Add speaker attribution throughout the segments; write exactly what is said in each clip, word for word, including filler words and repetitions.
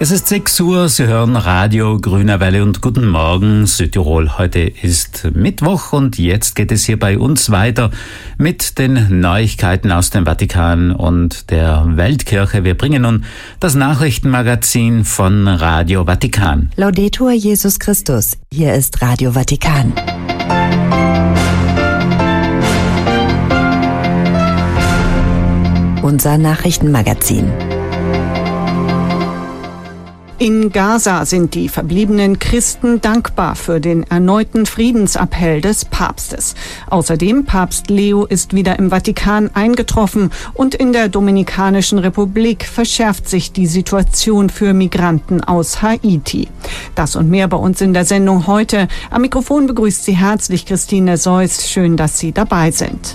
Speaker 1: Es ist sechs Uhr, Sie hören Radio Grüne Welle und guten Morgen Südtirol. Heute ist Mittwoch und jetzt geht es hier bei uns weiter mit den Neuigkeiten aus dem Vatikan und der Weltkirche. Wir bringen nun das Nachrichtenmagazin von Radio Vatikan.
Speaker 2: Laudetur Jesus Christus, hier ist Radio Vatikan. Unser Nachrichtenmagazin.
Speaker 3: In Gaza sind die verbliebenen Christen dankbar für den erneuten Friedensappell des Papstes. Außerdem, Papst Leo ist wieder im Vatikan eingetroffen und in der Dominikanischen Republik verschärft sich die Situation für Migranten aus Haiti. Das und mehr bei uns in der Sendung heute. Am Mikrofon begrüßt Sie herzlich Christine Seuss. Schön, dass Sie dabei sind.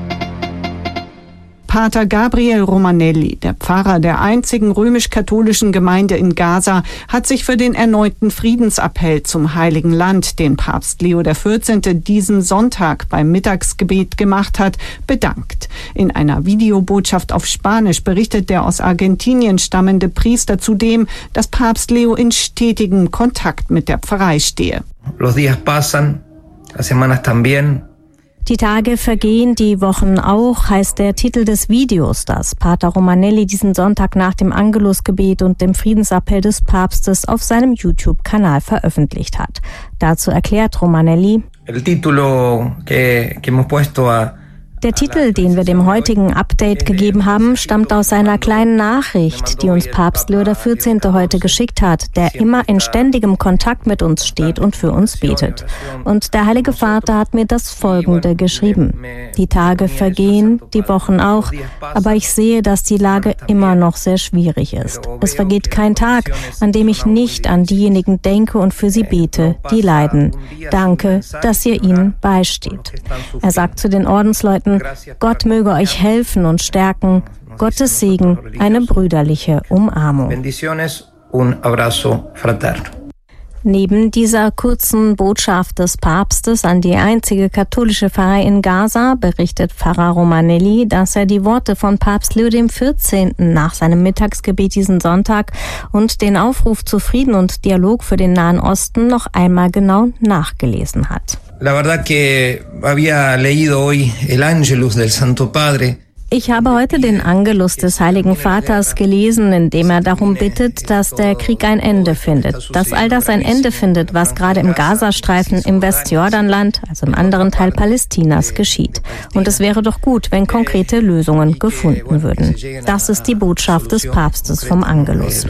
Speaker 3: Pater Gabriel Romanelli, der Pfarrer der einzigen römisch-katholischen Gemeinde in Gaza, hat sich für den erneuten Friedensappell zum Heiligen Land, den Papst Leo der vierzehnte diesen Sonntag beim Mittagsgebet gemacht hat, bedankt. In einer Videobotschaft auf Spanisch berichtet der aus Argentinien stammende Priester zudem, dass Papst Leo in stetigem Kontakt mit der Pfarrei stehe.
Speaker 4: Los días pasan, las semanas también.
Speaker 5: Die Tage vergehen, die Wochen auch, heißt der Titel des Videos, das Pater Romanelli diesen Sonntag nach dem Angelusgebet und dem Friedensappell des Papstes auf seinem YouTube-Kanal veröffentlicht hat. Dazu erklärt Romanelli:
Speaker 4: El título que, que hemos puesto a
Speaker 5: Der Titel, den wir dem heutigen Update gegeben haben, stammt aus einer kleinen Nachricht, die uns Papst Leo der vierzehnte heute geschickt hat, der immer in ständigem Kontakt mit uns steht und für uns betet. Und der Heilige Vater hat mir das Folgende geschrieben: Die Tage vergehen, die Wochen auch, aber ich sehe, dass die Lage immer noch sehr schwierig ist. Es vergeht kein Tag, an dem ich nicht an diejenigen denke und für sie bete, die leiden. Danke, dass ihr ihnen beisteht. Er sagt zu den Ordensleuten: Gott möge euch helfen und stärken. Gottes Segen, eine brüderliche Umarmung. Neben dieser kurzen Botschaft des Papstes an die einzige katholische Pfarrei in Gaza berichtet Pfarrer Romanelli, dass er die Worte von Papst Leo dem vierzehnten nach seinem Mittagsgebet diesen Sonntag und den Aufruf zu Frieden und Dialog für den Nahen Osten noch einmal genau nachgelesen hat.
Speaker 4: La verdad que había leído hoy el Ángelus del Santo Padre.
Speaker 5: Ich habe heute den Angelus des Heiligen Vaters gelesen, in dem er darum bittet, dass der Krieg ein Ende findet. Dass all das ein Ende findet, was gerade im Gazastreifen im Westjordanland, also im anderen Teil Palästinas, geschieht. Und es wäre doch gut, wenn konkrete Lösungen gefunden würden. Das ist die Botschaft des Papstes vom Angelus.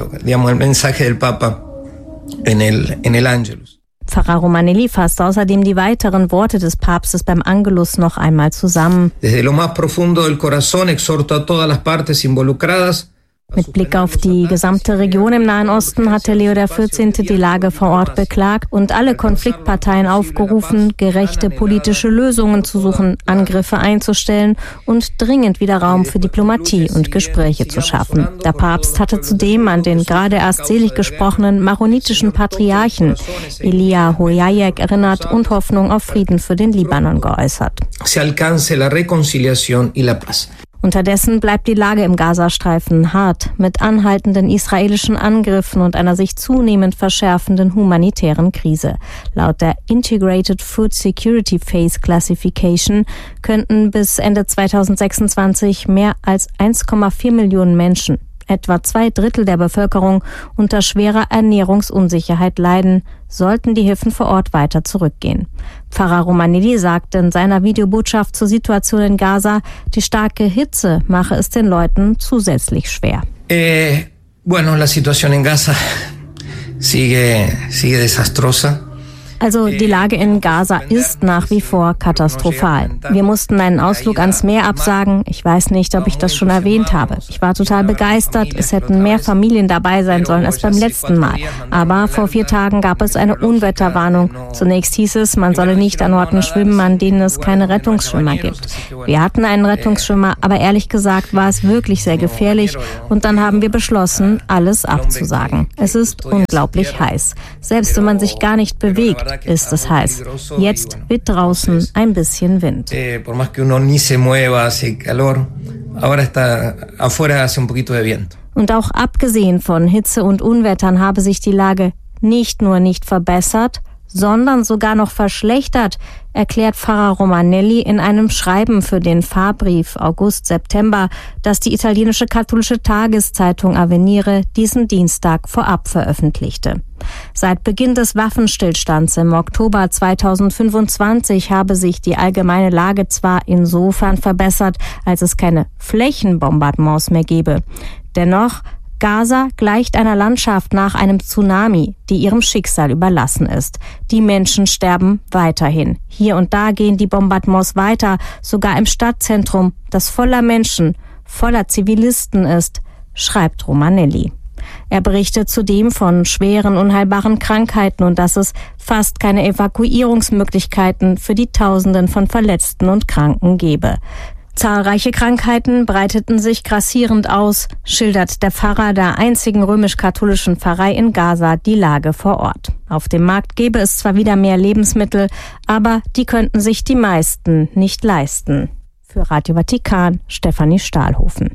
Speaker 5: Pfarrer Romanelli fasst außerdem die weiteren Worte des Papstes beim Angelus noch einmal zusammen.
Speaker 4: Desde lo más profundo del corazón exhorto a todas las partes involucradas.
Speaker 5: Mit Blick auf die gesamte Region im Nahen Osten hatte Leo der vierzehnte die Lage vor Ort beklagt und alle Konfliktparteien aufgerufen, gerechte politische Lösungen zu suchen, Angriffe einzustellen und dringend wieder Raum für Diplomatie und Gespräche zu schaffen. Der Papst hatte zudem an den gerade erst selig gesprochenen maronitischen Patriarchen Elia Hoyayek erinnert und Hoffnung auf Frieden für den Libanon geäußert.
Speaker 4: Se alcance la reconciliación y la paz.
Speaker 5: Unterdessen bleibt die Lage im Gazastreifen hart, mit anhaltenden israelischen Angriffen und einer sich zunehmend verschärfenden humanitären Krise. Laut der Integrated Food Security Phase Classification könnten bis Ende zweitausendsechsundzwanzig mehr als eins Komma vier Millionen Menschen, etwa zwei Drittel der Bevölkerung, unter schwerer Ernährungsunsicherheit leiden, sollten die Hilfen vor Ort weiter zurückgehen. Pfarrer Romanelli sagt in seiner Videobotschaft zur Situation in Gaza, die starke Hitze mache es den Leuten zusätzlich schwer.
Speaker 4: Eh, bueno, la situación en Gaza sigue, sigue desastrosa.
Speaker 5: Also die Lage in Gaza ist nach wie vor katastrophal. Wir mussten einen Ausflug ans Meer absagen. Ich weiß nicht, ob ich das schon erwähnt habe. Ich war total begeistert. Es hätten mehr Familien dabei sein sollen als beim letzten Mal. Aber vor vier Tagen gab es eine Unwetterwarnung. Zunächst hieß es, man solle nicht an Orten schwimmen, an denen es keine Rettungsschwimmer gibt. Wir hatten einen Rettungsschwimmer, aber ehrlich gesagt war es wirklich sehr gefährlich. Und dann haben wir beschlossen, alles abzusagen. Es ist unglaublich heiß. Selbst wenn man sich gar nicht bewegt, ist es heiß. Jetzt weht draußen ein bisschen Wind.
Speaker 4: Por más que uno ni se mueva, hace calor. Ahora está afuera, hace un poquito de viento.
Speaker 5: Und auch abgesehen von Hitze und Unwettern habe sich die Lage nicht nur nicht verbessert, sondern sogar noch verschlechtert, erklärt Pfarrer Romanelli in einem Schreiben für den Pfarrbrief August-September, das die italienische katholische Tageszeitung Avvenire diesen Dienstag vorab veröffentlichte. Seit Beginn des Waffenstillstands im Oktober zweitausendfünfundzwanzig habe sich die allgemeine Lage zwar insofern verbessert, als es keine Flächenbombardements mehr gebe. Dennoch, Gaza gleicht einer Landschaft nach einem Tsunami, die ihrem Schicksal überlassen ist. Die Menschen sterben weiterhin. Hier und da gehen die Bombardements weiter, sogar im Stadtzentrum, das voller Menschen, voller Zivilisten ist, schreibt Romanelli. Er berichtet zudem von schweren, unheilbaren Krankheiten und dass es fast keine Evakuierungsmöglichkeiten für die Tausenden von Verletzten und Kranken gebe. Zahlreiche Krankheiten breiteten sich grassierend aus, schildert der Pfarrer der einzigen römisch-katholischen Pfarrei in Gaza die Lage vor Ort. Auf dem Markt gäbe es zwar wieder mehr Lebensmittel, aber die könnten sich die meisten nicht leisten. Für Radio Vatikan, Stefanie Stahlhofen.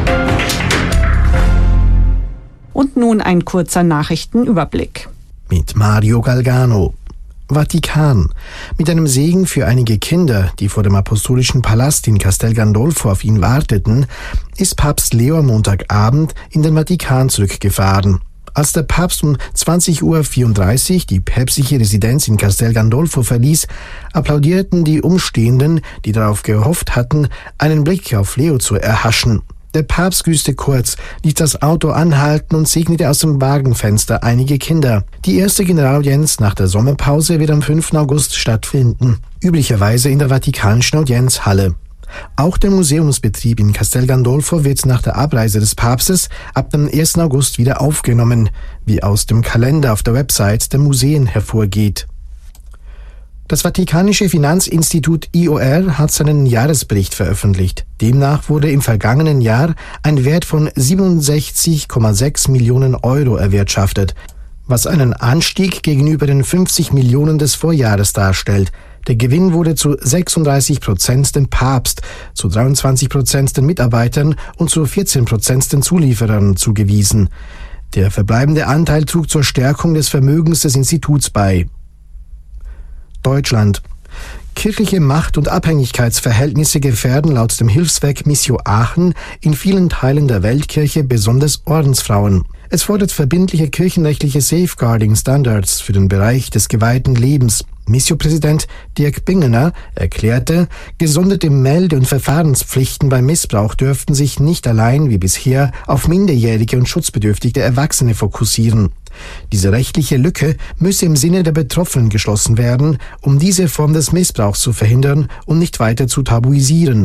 Speaker 3: Und nun ein kurzer Nachrichtenüberblick.
Speaker 6: Mit Mario Galgano. Vatikan. Mit einem Segen für einige Kinder, die vor dem Apostolischen Palast in Castel Gandolfo auf ihn warteten, ist Papst Leo am Montagabend in den Vatikan zurückgefahren. Als der Papst um zwanzig Uhr vierunddreißig die päpstliche Residenz in Castel Gandolfo verließ, applaudierten die Umstehenden, die darauf gehofft hatten, einen Blick auf Leo zu erhaschen. Der Papst grüßte kurz, ließ das Auto anhalten und segnete aus dem Wagenfenster einige Kinder. Die erste Generalaudienz nach der Sommerpause wird am fünften August stattfinden, üblicherweise in der Vatikanischen Audienzhalle. Auch der Museumsbetrieb in Castel Gandolfo wird nach der Abreise des Papstes ab dem ersten August wieder aufgenommen, wie aus dem Kalender auf der Website der Museen hervorgeht. Das Vatikanische Finanzinstitut I O R hat seinen Jahresbericht veröffentlicht. Demnach wurde im vergangenen Jahr ein Wert von siebenundsechzig Komma sechs Millionen Euro erwirtschaftet, was einen Anstieg gegenüber den fünfzig Millionen des Vorjahres darstellt. Der Gewinn wurde zu sechsunddreißig Prozent dem Papst, zu dreiundzwanzig Prozent den Mitarbeitern und zu vierzehn Prozent den Zulieferern zugewiesen. Der verbleibende Anteil trug zur Stärkung des Vermögens des Instituts bei. Deutschland. Kirchliche Macht- und Abhängigkeitsverhältnisse gefährden laut dem Hilfswerk Missio Aachen in vielen Teilen der Weltkirche besonders Ordensfrauen. Es fordert verbindliche kirchenrechtliche Safeguarding-Standards für den Bereich des geweihten Lebens. Missio-Präsident Dirk Bingener erklärte, gesonderte Melde- und Verfahrenspflichten beim Missbrauch dürften sich nicht allein wie bisher auf minderjährige und schutzbedürftige Erwachsene fokussieren. Diese rechtliche Lücke müsse im Sinne der Betroffenen geschlossen werden, um diese Form des Missbrauchs zu verhindern und nicht weiter zu tabuisieren.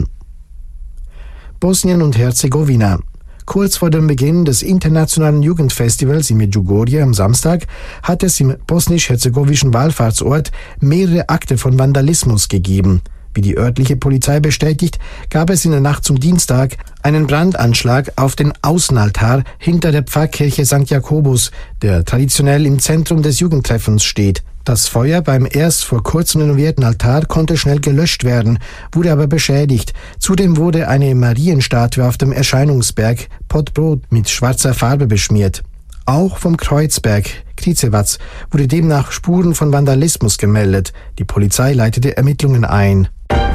Speaker 6: Bosnien und Herzegowina. Kurz vor dem Beginn des internationalen Jugendfestivals in Medjugorje am Samstag hat es im bosnisch-herzegowischen Wallfahrtsort mehrere Akte von Vandalismus gegeben. Wie die örtliche Polizei bestätigt, gab es in der Nacht zum Dienstag einen Brandanschlag auf den Außenaltar hinter der Pfarrkirche Sankt Jakobus, der traditionell im Zentrum des Jugendtreffens steht. Das Feuer beim erst vor kurzem renovierten Altar konnte schnell gelöscht werden, wurde aber beschädigt. Zudem wurde eine Marienstatue auf dem Erscheinungsberg Pottbrot mit schwarzer Farbe beschmiert. Auch vom Kreuzberg Krizevatz wurde demnach Spuren von Vandalismus gemeldet. Die Polizei leitete Ermittlungen ein.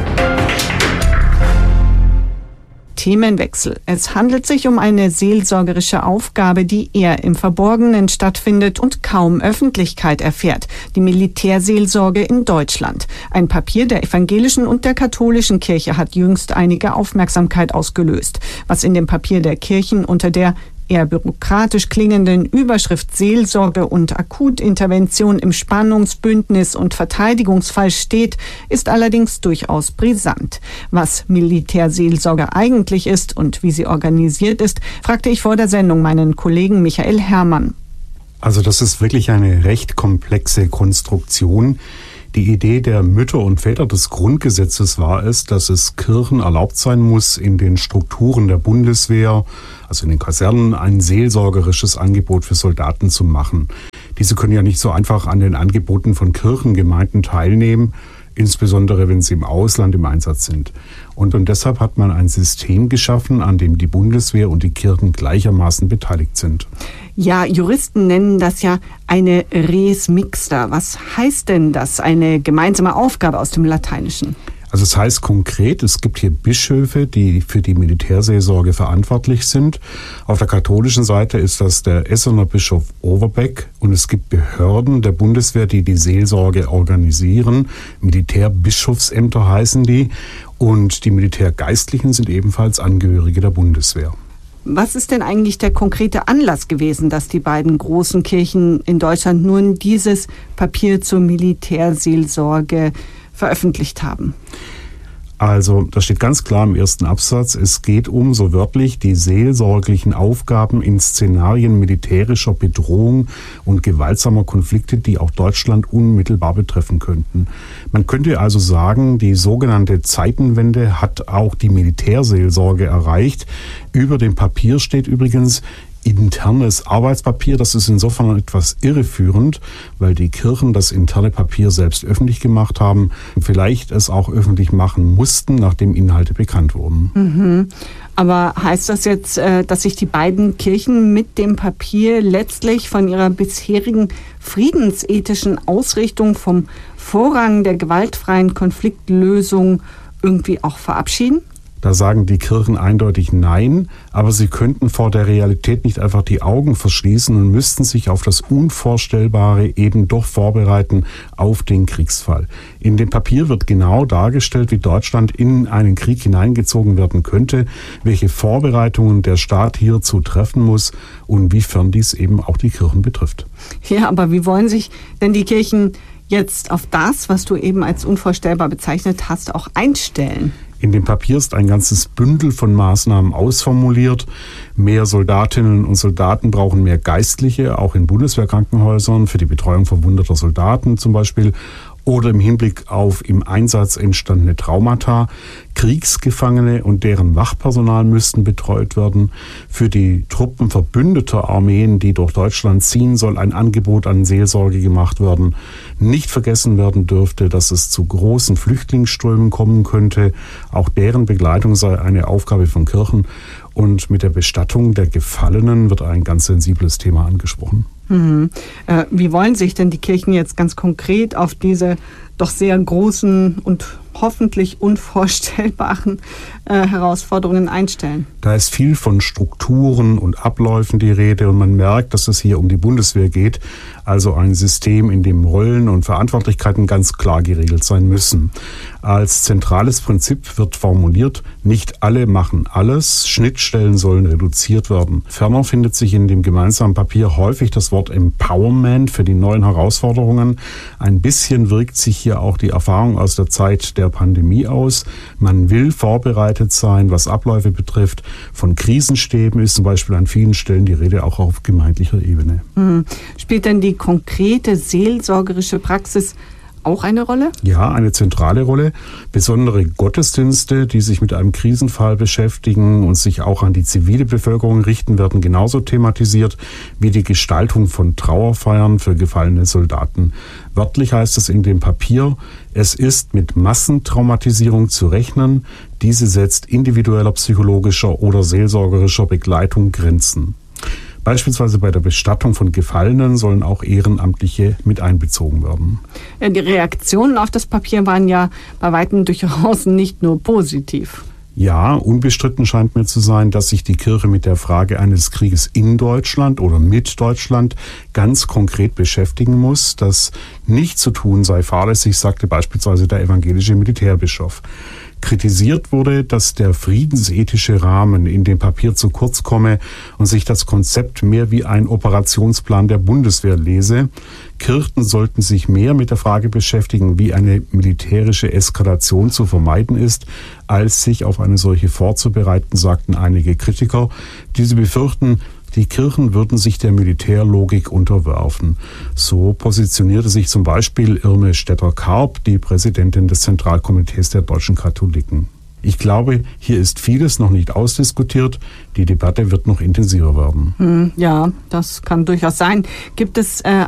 Speaker 3: Themenwechsel. Es handelt sich um eine seelsorgerische Aufgabe, die eher im Verborgenen stattfindet und kaum Öffentlichkeit erfährt. Die Militärseelsorge in Deutschland. Ein Papier der evangelischen und der katholischen Kirche hat jüngst einige Aufmerksamkeit ausgelöst. Was in dem Papier der Kirchen unter der eher bürokratisch klingenden Überschrift Seelsorge und Akutintervention im Spannungsbündnis und Verteidigungsfall steht, ist allerdings durchaus brisant. Was Militärseelsorge eigentlich ist und wie sie organisiert ist, fragte ich vor der Sendung meinen Kollegen Michael Herrmann.
Speaker 7: Also das ist wirklich eine recht komplexe Konstruktion. Die Idee der Mütter und Väter des Grundgesetzes war es, dass es Kirchen erlaubt sein muss, in den Strukturen der Bundeswehr, also in den Kasernen, ein seelsorgerisches Angebot für Soldaten zu machen. Diese können ja nicht so einfach an den Angeboten von Kirchengemeinden teilnehmen. insbesondere wenn sie im Ausland im Einsatz sind. Und, und deshalb hat man ein System geschaffen, an dem die Bundeswehr und die Kirchen gleichermaßen beteiligt sind.
Speaker 3: Ja, Juristen nennen das ja eine res mixta. Was heißt denn das, eine gemeinsame Aufgabe aus dem Lateinischen?
Speaker 7: Also es heißt konkret, es gibt hier Bischöfe, die für die Militärseelsorge verantwortlich sind. Auf der katholischen Seite ist das der Essener Bischof Overbeck und es gibt Behörden der Bundeswehr, die die Seelsorge organisieren. Militärbischofsämter heißen die und die Militärgeistlichen sind ebenfalls Angehörige der Bundeswehr.
Speaker 3: Was ist denn eigentlich der konkrete Anlass gewesen, dass die beiden großen Kirchen in Deutschland nun dieses Papier zur Militärseelsorge veröffentlicht haben?
Speaker 7: Also, das steht ganz klar im ersten Absatz. Es geht um, so wörtlich, die seelsorglichen Aufgaben in Szenarien militärischer Bedrohung und gewaltsamer Konflikte, die auch Deutschland unmittelbar betreffen könnten. Man könnte also sagen, die sogenannte Zeitenwende hat auch die Militärseelsorge erreicht. Über dem Papier steht übrigens internes Arbeitspapier. Das ist insofern etwas irreführend, weil die Kirchen das interne Papier selbst öffentlich gemacht haben, vielleicht es auch öffentlich machen mussten, nachdem Inhalte bekannt wurden.
Speaker 3: Mhm. Aber heißt das jetzt, dass sich die beiden Kirchen mit dem Papier letztlich von ihrer bisherigen friedensethischen Ausrichtung vom Vorrang der gewaltfreien Konfliktlösung irgendwie auch verabschieden?
Speaker 7: Da sagen die Kirchen eindeutig Nein, aber sie könnten vor der Realität nicht einfach die Augen verschließen und müssten sich auf das Unvorstellbare eben doch vorbereiten auf den Kriegsfall. In dem Papier wird genau dargestellt, wie Deutschland in einen Krieg hineingezogen werden könnte, welche Vorbereitungen der Staat hierzu treffen muss und wiefern dies eben auch die Kirchen betrifft.
Speaker 3: Ja, aber wie wollen sich denn die Kirchen jetzt auf das, was du eben als unvorstellbar bezeichnet hast, auch einstellen?
Speaker 7: In dem Papier ist ein ganzes Bündel von Maßnahmen ausformuliert. Mehr Soldatinnen und Soldaten brauchen mehr Geistliche, auch in Bundeswehrkrankenhäusern, für die Betreuung verwundeter Soldaten zum Beispiel. Oder im Hinblick auf im Einsatz entstandene Traumata. Kriegsgefangene und deren Wachpersonal müssten betreut werden. Für die Truppen verbündeter Armeen, die durch Deutschland ziehen, soll ein Angebot an Seelsorge gemacht werden. Nicht vergessen werden dürfte, dass es zu großen Flüchtlingsströmen kommen könnte. Auch deren Begleitung sei eine Aufgabe von Kirchen. Und mit der Bestattung der Gefallenen wird ein ganz sensibles Thema angesprochen.
Speaker 3: Mhm. Äh, wie wollen sich denn die Kirchen jetzt ganz konkret auf diese doch sehr großen und hoffentlich unvorstellbaren äh, Herausforderungen einstellen?
Speaker 7: Da ist viel von Strukturen und Abläufen die Rede und man merkt, dass es hier um die Bundeswehr geht, also ein System, in dem Rollen und Verantwortlichkeiten ganz klar geregelt sein müssen. Als zentrales Prinzip wird formuliert, nicht alle machen alles, Schnittstellen sollen reduziert werden. Ferner findet sich in dem gemeinsamen Papier häufig das Wort Empowerment für die neuen Herausforderungen. Ein bisschen wirkt sich hier auch die Erfahrung aus der Zeit der Pandemie aus. Man will vorbereitet sein, was Abläufe betrifft. Von Krisenstäben ist zum Beispiel an vielen Stellen die Rede auch auf gemeindlicher Ebene.
Speaker 3: Mhm. Spielt denn die konkrete seelsorgerische Praxis auch eine Rolle?
Speaker 7: Ja, eine zentrale Rolle. Besondere Gottesdienste, die sich mit einem Krisenfall beschäftigen und sich auch an die zivile Bevölkerung richten, werden genauso thematisiert wie die Gestaltung von Trauerfeiern für gefallene Soldaten. Wörtlich heißt es in dem Papier, es ist mit Massentraumatisierung zu rechnen. Diese setzt individueller psychologischer oder seelsorgerischer Begleitung Grenzen. Beispielsweise bei der Bestattung von Gefallenen sollen auch Ehrenamtliche mit einbezogen werden.
Speaker 3: Ja, die Reaktionen auf das Papier waren ja bei weitem durchaus nicht nur positiv.
Speaker 7: Ja, unbestritten scheint mir zu sein, dass sich die Kirche mit der Frage eines Krieges in Deutschland oder mit Deutschland ganz konkret beschäftigen muss. Das nicht zu tun sei fahrlässig, sagte beispielsweise der evangelische Militärbischof. Kritisiert wurde, dass der friedensethische Rahmen in dem Papier zu kurz komme und sich das Konzept mehr wie ein Operationsplan der Bundeswehr lese. Kirchen sollten sich mehr mit der Frage beschäftigen, wie eine militärische Eskalation zu vermeiden ist, als sich auf eine solche vorzubereiten, sagten einige Kritiker. Diese befürchten, die Kirchen würden sich der Militärlogik unterwerfen. So positionierte sich zum Beispiel Irme Stetter-Karp, die Präsidentin des Zentralkomitees der deutschen Katholiken. Ich glaube, hier ist vieles noch nicht ausdiskutiert. Die Debatte wird noch intensiver werden.
Speaker 3: Ja, das kann durchaus sein. Gibt es äh,